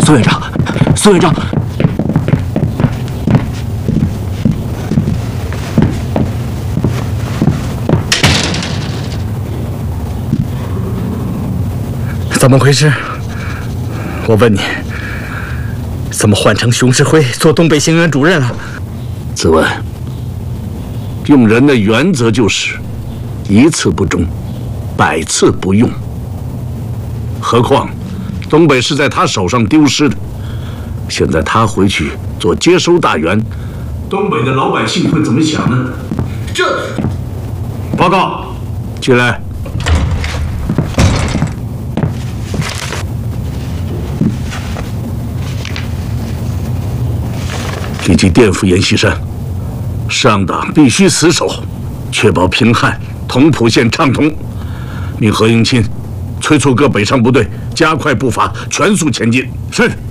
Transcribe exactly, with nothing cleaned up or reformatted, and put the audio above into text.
苏院长，苏院长， 怎么回事？我问你，怎么换成熊式辉做东北行辕主任了？ 子文，用人的原则就是一次不忠，百次不用。何况东北是在他手上丢失的，现在他回去做接收大员，东北的老百姓会怎么想呢？这报告，进来。立即颠覆阎锡山，上党必须死守，确保平汉同蒲县畅通。命何应钦催促各北上部队加快步伐，全速前进。是。